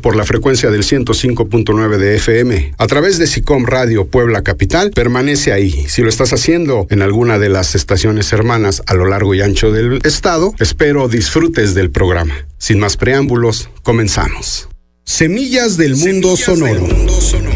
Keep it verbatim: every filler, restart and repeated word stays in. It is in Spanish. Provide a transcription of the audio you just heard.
por la frecuencia del ciento cinco punto nueve de F M. A través de SICOM Radio Puebla Capital, permanece ahí. Si lo estás haciendo en alguna de las estaciones hermanas a lo largo y ancho del estado, espero disfrutes del programa. Sin más preámbulos, comenzamos. Semillas del mundo sonoro. Del mundo sonoro.